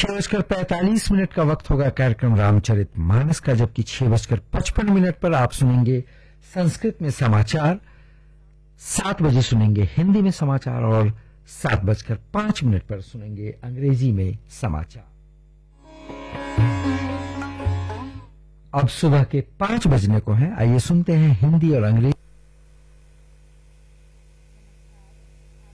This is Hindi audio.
5:45 का वक्त होगा कार्यक्रम रामचरित मानस का, जबकि 6:55 पर आप सुनेंगे संस्कृत में समाचार, 7 बजे सुनेंगे हिंदी में समाचार और 7:05 पर सुनेंगे अंग्रेजी में समाचार। अब सुबह के 5 बजने को हैं। आइए सुनते हैं हिंदी और अंग्रेजी